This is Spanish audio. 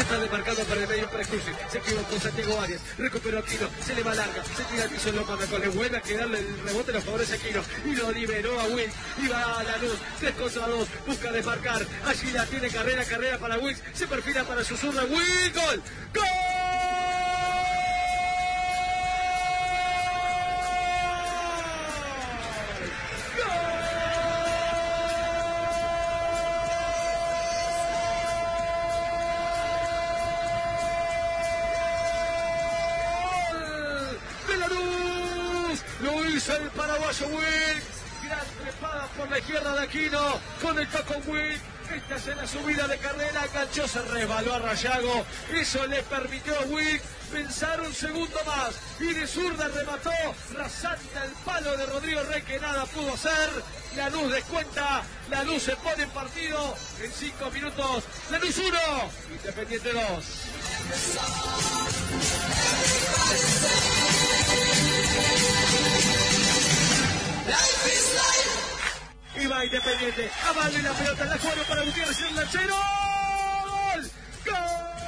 está demarcado para el medio para Cruz. Se equivocó Santiago Arias. Recuperó Aquino. Se le va larga. Se tira al piso, lo manda con le vuelve a quedarle el rebote, lo favorece Aquino. Y lo liberó a Wilkes. Y va a Lanús. 3 contra 2. Busca desmarcar. Allí la tiene carrera para Wilkes. Se perfila para su zurda. Wilkes. ¡Gol! ¡Gol! Lo hizo el paraguayo Wilkes. Gran trepada por la izquierda de Aquino. Conectó con Wilkes. Esta es la subida de carrera. Enganchó, se resbaló a Rayago. Eso le permitió a Wilkes pensar un segundo más. Y de zurda remató. Rasanta el palo de Rodrigo Rey que nada pudo hacer. Lanús descuenta. Lanús se pone en partido en 5 minutos. Lanús 1. Independiente 2. Y va Independiente, a darle la pelota, la juega para Gutiérrez, el lanchero.